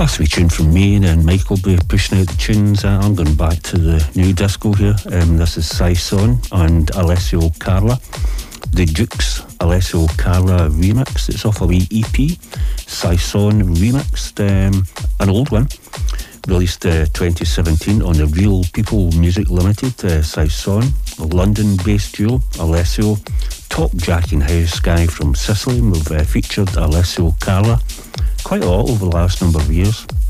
Last wee tune from me, and then Mike will be pushing out the tunes. I'm going back to the new disco here. This is Saison and Alessio Carla. The Dukes Alessio Carla remix. It's off a wee EP. Saison remixed, an old one. Released 2017 on the Real People Music Limited. Saison, a London-based duo. Alessio, top jacking house guy from Sicily. We've featured Alessio Carla quite a lot over the last number of years.